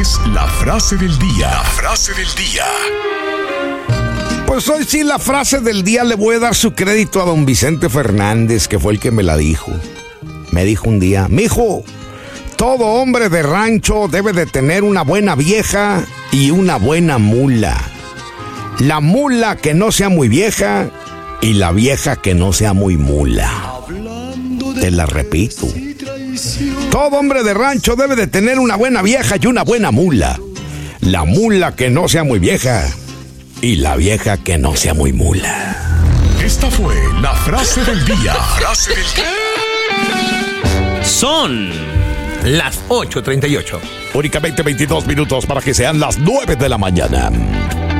es la frase del día. La frase del día. Pues hoy sí, la frase del día le voy a dar su crédito a don Vicente Fernández, que fue el que me la dijo. Me dijo un día: mijo, todo hombre de rancho debe de tener una buena vieja y una buena mula. La mula que no sea muy vieja y la vieja que no sea muy mula. Te la repito. Todo hombre de rancho debe de tener una buena vieja y una buena mula. La mula que no sea muy vieja y la vieja que no sea muy mula. Esta fue la frase del día. La frase del día. Son las 8:38. Únicamente 22 minutos para que sean las 9 de la mañana.